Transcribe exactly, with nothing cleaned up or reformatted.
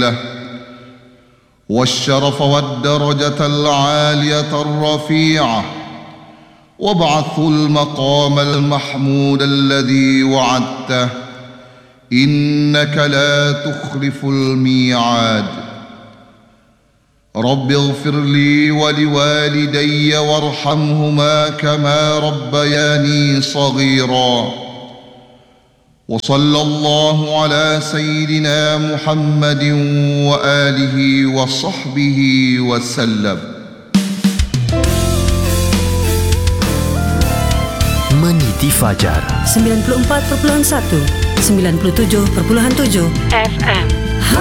الفضيلة والشرف والدرجة العالية الرفيعة، وابعث المقام المحمود الذي وعدته، إنك لا تخلف الميعاد. رب اغفر لي ولوالدي وارحمهما كما ربياني صغيرا. وصلى الله على سيدنا محمد وآله وصحبه وسلم. Meniti Fajar sembilan puluh empat perpuluhan satu, sembilan puluh tujuh perpuluhan tujuh F M.